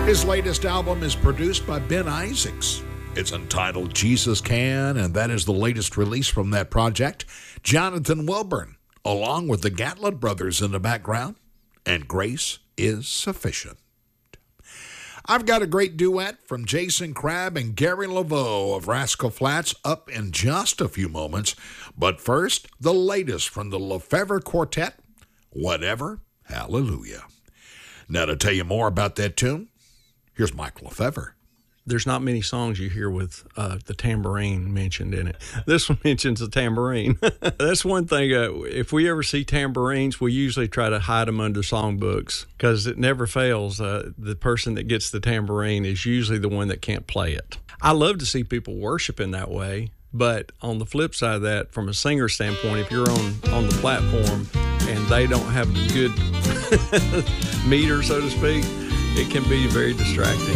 His latest album is produced by Ben Isaacs. It's entitled Jesus Can, and that is the latest release from that project. Jonathan Wilburn, along with the Gatlin brothers in the background, and Grace is Sufficient. I've got a great duet from Jason Crabb and Gary Laveau of Rascal Flatts up in just a few moments. But first, the latest from the Lefevre Quartet, Whatever, Hallelujah. Now to tell you more about that tune, here's Mike Lefevre. There's not many songs you hear with the tambourine mentioned in it. This one mentions the tambourine. That's one thing. If we ever see tambourines, we usually try to hide them under songbooks because it never fails. The person that gets the tambourine is usually the one that can't play it. I love to see people worship in that way, but on the flip side of that, from a singer standpoint, if you're on the platform and they don't have a good meter, so to speak, it can be very distracting.